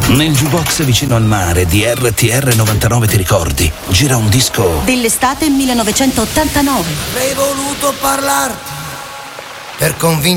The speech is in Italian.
Nel jukebox vicino al mare di RTR 99, ti ricordi? Gira un disco dell'estate 1989. Avrei voluto parlarti per convincere